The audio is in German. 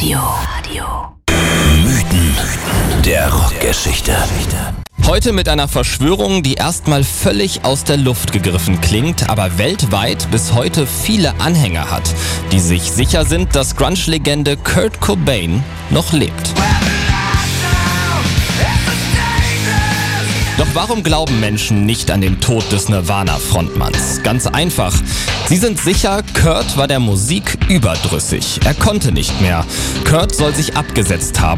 Mythen der Rockgeschichte. Heute mit einer Verschwörung, die erstmal völlig aus der Luft gegriffen klingt, aber weltweit bis heute viele Anhänger hat, die sich sicher sind, dass Grunge-Legende Kurt Cobain noch lebt. Doch warum glauben Menschen nicht an den Tod des Nirvana-Frontmanns? Ganz einfach. Sie sind sicher, Kurt war der Musik überdrüssig. Er konnte nicht mehr. Kurt soll sich abgesetzt haben